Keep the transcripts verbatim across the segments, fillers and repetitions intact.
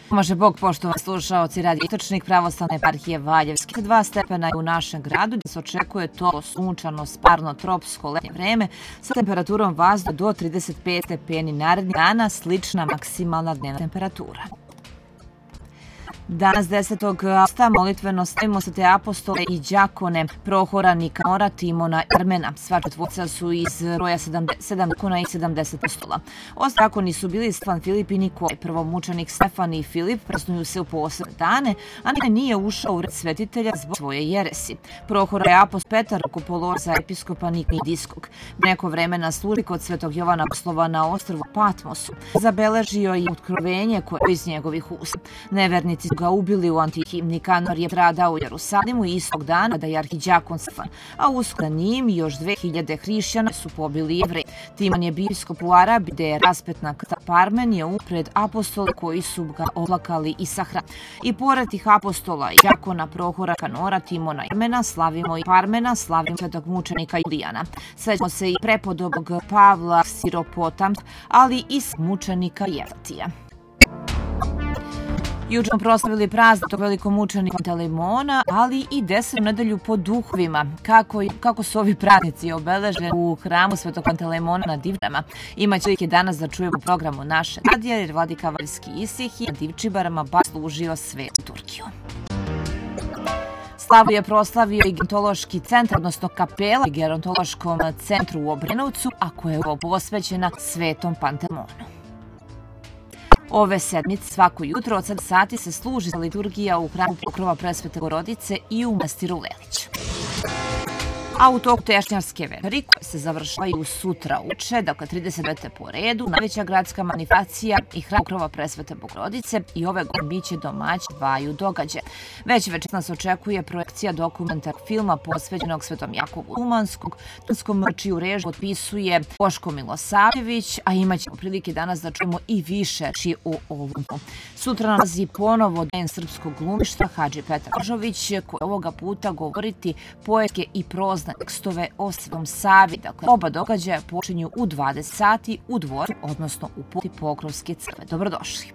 Može Bog, poštovani slušaoci Radio Istočnik pravoslavne eparhije Valjevske. Dva stepena je u našem gradu gdje se očekuje to sunčano, sparno, tropsko letnje vreme sa temperaturom vazduha do trideset pet stepeni. Narednih dana slična maksimalna dnevna temperatura. Danas desetog avgusta molitveno stavimo svete apostole i đakone Prohora, Nikanora, Timona i Armena. Sva četvorca su iz broja sedam đakona i sedamdeset apostola. Ostali đakoni su bili Stefan, Filip i Nikolaj. Prvomučenik Stefan i Filip presnuju se u posebne dane, a Nikolaj nije ušao u red svetitelja zbog svoje jeresi. Prohora je apost Petar rukopolog za episkopa Nidiskog. Neko vremena služi kod svetog Jovana Apostola na ostrvu Patmosu. Zabeležio je otkrovenje koje je iz njegovih usta. Nevernici ga ubili u Antihiji. Nikanor je stradao u Jerusalimu istog dana da je arhidjakon Stefan, a uskoro njim još dve hiljade hrišćana su pobili Jevreji. Timon je bio episkop u Arabiji, gde je raspet na krstu. Parmenije upred apostole koji su ga oplakali i sahrani. I pored tih apostola i đakona Prohora, Nikanora, Timona i Armena slavimo i Parmena, slavimo svetog mučenika Julijana. Sećamo se i prepodobnog Pavla Siropota, ali i mučenika Jeftatija. Juče smo proslavili praznik tog velikog mučenika Pantelemona, ali i desetu nedelju po duhovima. Kako, kako su ovi praznici obeleženi u hramu svetog Pantelemona na Divčama? Imaće ih danas da čujemo u programu naše radija, jer vladika Valjevski Isihije na Divčibarama baš služio svetu Turkiju. Slavu je proslavio i gerontološki centar, odnosno kapela gerontološkom centru u Obrenovcu, a koja je posvećena svetom Pantelemonu. Ove sedmice svako jutro od sedam sati se služi liturgija u hramu Pokrova Presvete Bogorodice i u manastiru Lelić. A u toku tešnjarske večeri, koje se završavaju sutra uče, dakle trideset devete po redu, najveća gradska manifestacija i hram Pokrova Presvete Bogorodice i ove godine biće domaćin dvaju događaja. Već večeras nas očekuje projekcija dokumentarnog filma posvećenog Svetom Jakovu Umanskom, čiju režiju potpisuje Boško Milosavljević, a imaćemo prilike danas da čujemo i više reči o ovom. Sutra nalazi ponovo Den srpskog glumišta Hadži Petar Božović, koji ovoga puta govoriti poetske i prozne tekstove o Svetom Savi. Dakle, oba događaja počinju u dvadeset sati u dvoru, odnosno u puti Pokrovske crkve. Dobrodošli.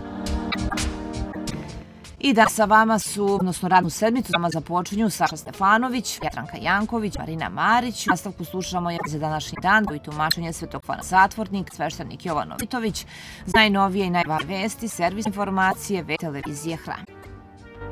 I da sa vama su, odnosno radnu sedmicu, sama započinju Saša Stefanović, Jadranka Janković, Marina Marić. U nastavku slušamo je za današnji dan i tumačenje Svetog Fana Zatvornik, sveštenik Jovan Novitović, za najnovije i najvažnije vesti, servis informacije, ve televizije Hram.